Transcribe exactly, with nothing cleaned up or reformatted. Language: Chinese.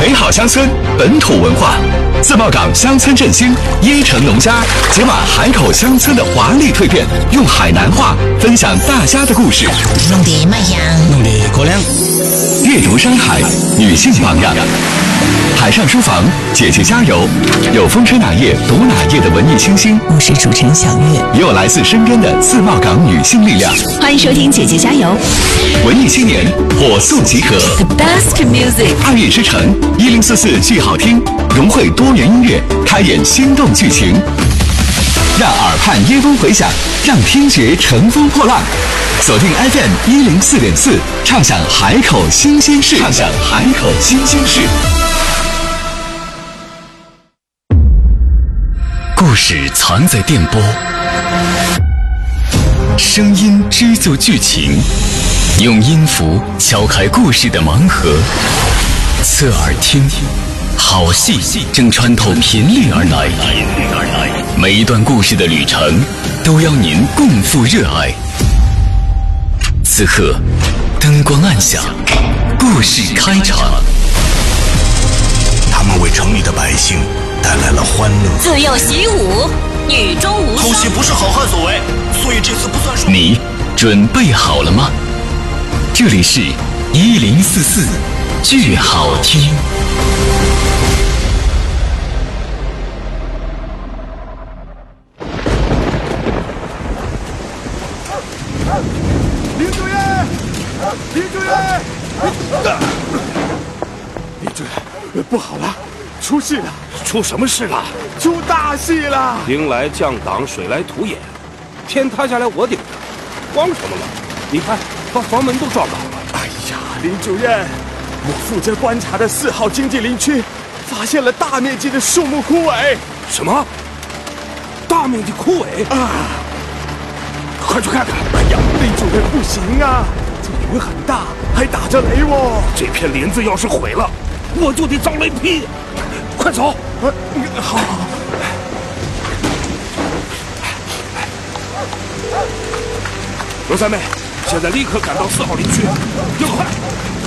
美好乡村，本土文化。自贸港乡村振兴，椰城农家解码海口乡村的华丽蜕变，用海南话分享大家的故事。 弄得卖香， 弄得可亮。 阅读山海，女性榜样。海上书房，姐姐加油！有风吹哪页读哪页的文艺清新， 我是主持人小月， 也有来自身边的自贸港女性力量。 欢迎收听姐姐加油！ 文艺青年火速集合 The best music， 爱乐之城一零四四剧好听，融汇多元音乐，开演心动剧情，让耳畔耶风回响，让听觉乘风破浪。锁定 F M 一零四点四，畅享海口新鲜事，畅享海口新鲜事。故事藏在电波，声音织就剧情，用音符敲开故事的盲盒。侧耳听，好戏正穿透频率而来，每一段故事的旅程都邀您共赴热爱。此刻，灯光暗下，故事开场。 他们为城里的百姓带来了欢乐。 自幼习武，女中无双。 偷袭不是好汉所为，所以这次不算数。 你准备好了吗？这里是一零四四剧好听。 林主任，林主任，林主任，不好了，出事了！ 出什么事了？ 出大戏了！ 兵来将挡，水来土掩，天塌下来我顶着，慌什么了？你看，把房门都撞倒了。 哎呀，林主任，我负责观察的四号经济林区，发现了大面积的树木枯萎。 什么？大面积枯萎啊！快去看看！哎呀，林主任不行啊，这云很大，还打着雷哦。 这片林子要是毁了，我就得遭雷劈。快走！ 啊，好。 罗三妹，现在立刻赶到四号林区，要快！